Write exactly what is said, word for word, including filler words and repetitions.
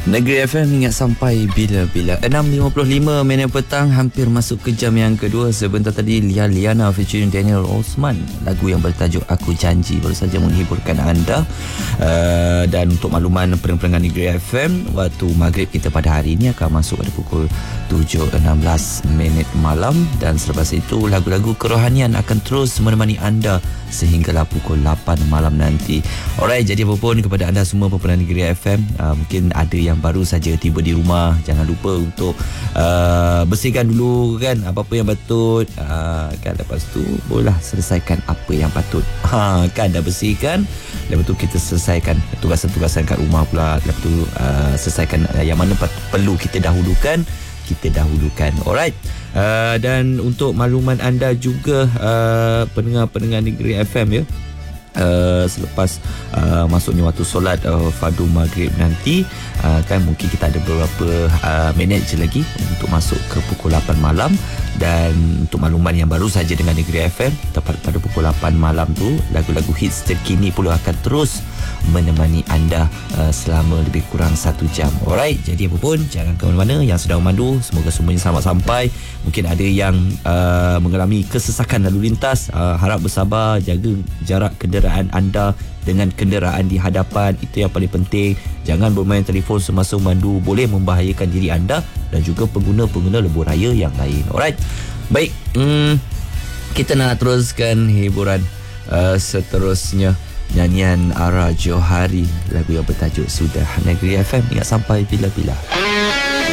Negeri F M ingat sampai bila-bila. enam lima puluh lima minit petang, hampir masuk ke jam yang kedua. Sebentar tadi Lia Liana featuring Daniel Osman, lagu yang bertajuk Aku Janji baru saja menghiburkan anda. Uh, dan untuk makluman pendengar Negeri F M, waktu maghrib kita pada hari ini akan masuk pada pukul tujuh enam belas minit malam, dan selepas itu lagu-lagu kerohanian akan terus menemani anda sehinggalah pukul lapan malam nanti. Alright, jadi apapun kepada anda semua pendengar Negeri F M, uh, mungkin ada yang baru saja tiba di rumah, jangan lupa untuk uh, bersihkan dulu kan apa-apa yang patut, uh, kan lepas tu bolehlah selesaikan apa yang patut. Ha, kan dah bersihkan, lepas tu kita selesaikan tugasan-tugasan kat rumah pula, lepas tu uh, selesaikan uh, yang mana pat- perlu kita dahulukan, kita dahulukan. Alright. Uh, dan untuk makluman anda juga, uh, pendengar-pendengar Negeri F M ya, Uh, selepas uh, masuknya waktu solat uh, fardu maghrib nanti, uh, kan mungkin kita ada beberapa uh, minit je lagi untuk masuk ke pukul lapan malam. Dan untuk makluman yang baru saja dengan Negeri F M, tepat pada pukul lapan malam tu, lagu-lagu hits terkini pula akan terus menemani anda uh, selama lebih kurang satu jam. Alright, jadi apa pun jangan ke mana-mana. Yang sedang memandu, semoga semuanya selamat sampai. Mungkin ada yang uh, mengalami kesesakan lalu lintas, uh, harap bersabar, jaga jarak kenderaan anda dengan kenderaan di hadapan, itu yang paling penting. Jangan bermain telefon semasa memandu, boleh membahayakan diri anda dan juga pengguna-pengguna lebuh raya yang lain. Alright, baik, hmm, kita nak teruskan hiburan uh, seterusnya. Nyanyian Ara Johari, lagu yang bertajuk Sudah. Negeri F M ingat sampai bila-bila.